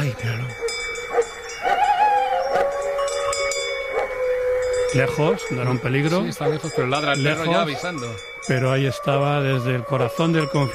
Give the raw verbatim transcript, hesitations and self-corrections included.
Ay, míralo. Lejos, no era un peligro. Sí, está lejos, pero ladra el perro Lejos, ya avisando. Pero ahí estaba, desde el corazón del confinamiento.